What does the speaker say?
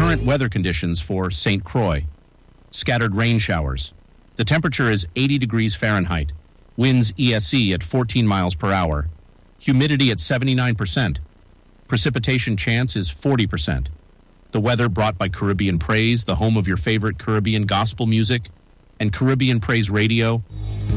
Current weather conditions for St. Croix. Scattered rain showers. The temperature is 80 degrees Fahrenheit. Winds ESC at 14 miles per hour. Humidity at 79%. Precipitation chance is 40%. The weather brought by Caribbean Praise, the home of your favorite Caribbean gospel music, and Caribbean Praise Radio.